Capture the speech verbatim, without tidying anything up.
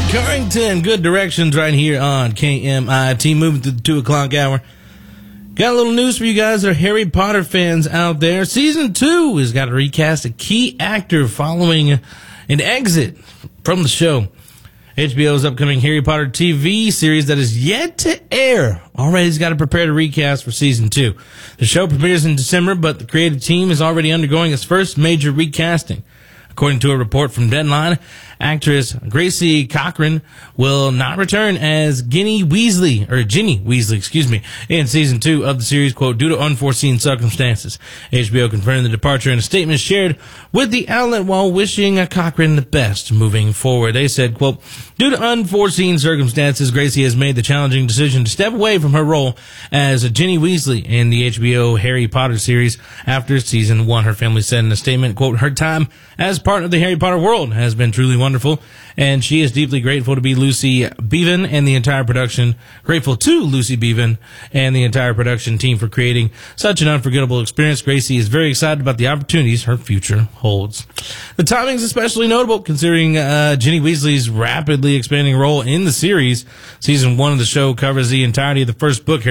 Carrington, Good Directions right here on K M I T, moving to the two o'clock hour. Got a little news for you guys that are Harry Potter fans out there. Season two has got to recast a key actor following an exit from the show. H B O's upcoming Harry Potter T V series that is yet to air already has got to prepare to recast for season two. The show premieres in December, but the creative team is already undergoing its first major recasting. According to a report from Deadline, actress Gracie Cochran will not return as Ginny Weasley, or Ginny Weasley, excuse me, in season two of the series, quote, due to unforeseen circumstances. H B O confirmed the departure in a statement shared with the outlet while wishing Cochran the best moving forward. They said, quote, due to unforeseen circumstances, Gracie has made the challenging decision to step away from her role as Ginny Weasley in the H B O Harry Potter series after season one. Her family said in a statement, quote, her time as part of the Harry Potter world has been truly wonderful, and she is deeply grateful to be Lucy Bevan and the entire production, grateful to Lucy Bevan and the entire production team for creating such an unforgettable experience. Gracie is very excited about the opportunities her future holds. The timing is especially notable considering uh, Ginny Weasley's rapidly expanding role in the series. Season one of the show covers the entirety of the first book,